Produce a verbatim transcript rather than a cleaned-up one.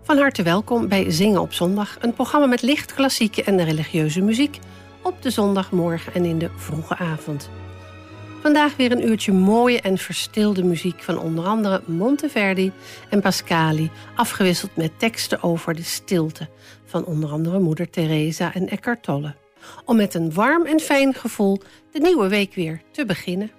Van harte welkom bij Zingen op Zondag, een programma met licht klassieke en religieuze muziek op de zondagmorgen en in de vroege avond. Vandaag weer een uurtje mooie en verstilde muziek van onder andere Monteverdi en Pascali, afgewisseld met teksten over de stilte van onder andere Moeder Teresa en Eckhart Tolle. Om met een warm en fijn gevoel de nieuwe week weer te beginnen.